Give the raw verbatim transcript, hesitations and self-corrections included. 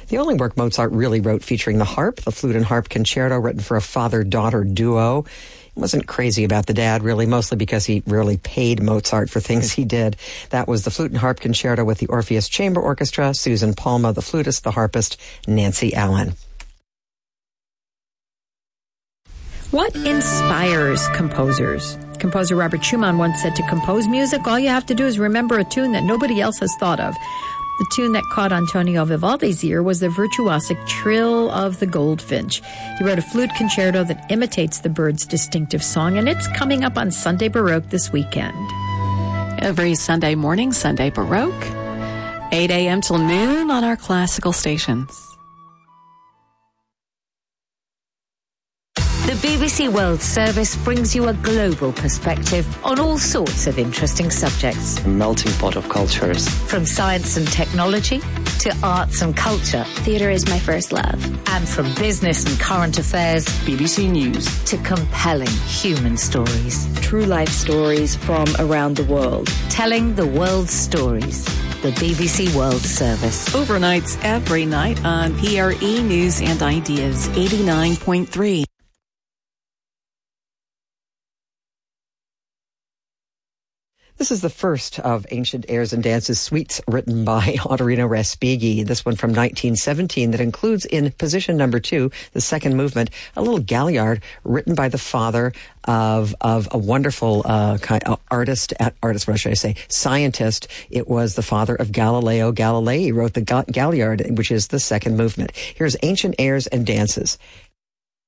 The only work Mozart really wrote featuring the harp, the Flute and Harp Concerto, written for a father-daughter duo. He wasn't crazy about the dad, really, mostly because he rarely paid Mozart for things he did. That was the Flute and Harp Concerto with the Orpheus Chamber Orchestra, Susan Palma, the flutist, the harpist, Nancy Allen. What inspires composers? Composer Robert Schumann once said, to compose music, all you have to do is remember a tune that nobody else has thought of. The tune that caught Antonio Vivaldi's ear was the virtuosic trill of the goldfinch. He wrote a flute concerto that imitates the bird's distinctive song, and it's coming up on Sunday Baroque this weekend. Every Sunday morning, Sunday Baroque, eight a.m. till noon on our classical stations. The B B C World Service brings you a global perspective on all sorts of interesting subjects. A melting pot of cultures. From science and technology to arts and culture. Theatre is my first love. And from business and current affairs. B B C News. To compelling human stories. True life stories from around the world. Telling the world's stories. The B B C World Service. Overnights every night on P R E News and Ideas eighty-nine point three. This is the first of Ancient Airs and Dances suites written by Ottorino Respighi. This one from nineteen seventeen that includes in position number two, the second movement, a little Galliard written by the father of of a wonderful uh, kind of artist, at, artist, what should I say, scientist. It was the father of Galileo Galilei. He wrote the Ga- Galliard, which is the second movement. Here's Ancient Airs and Dances.